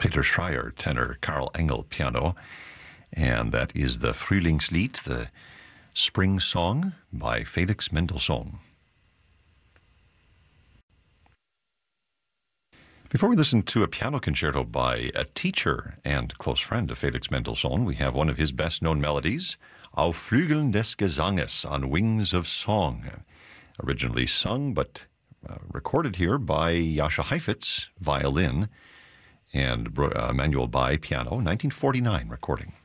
Peter Schreier, tenor, Karl Engel, piano. And that is the Frühlingslied, the spring song by Felix Mendelssohn. Before we listen to a piano concerto by a teacher and close friend of Felix Mendelssohn, we have one of his best-known melodies, Auf Flügeln des Gesanges, on Wings of Song, originally sung but recorded here by Jascha Heifetz, violin, and Manuel Bai, piano, 1949 recording.